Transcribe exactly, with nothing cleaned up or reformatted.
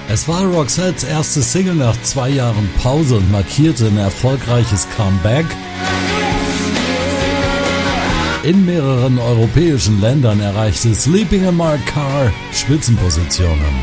Es war Roxettes erste Single nach zwei Jahren Pause und markierte ein erfolgreiches Comeback. In mehreren europäischen Ländern erreichte Sleeping in My Car Spitzenpositionen.